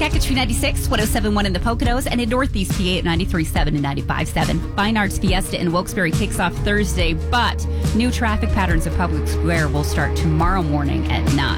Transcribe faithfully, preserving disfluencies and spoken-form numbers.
Tehachapi ninety-six, one oh seven point one in the Poconos, and in Northeast P A at ninety-three point seven and ninety-five point seven. Fine Arts Fiesta in Wilkes-Barre kicks off Thursday, but new traffic patterns at Public Square will start tomorrow morning at nine.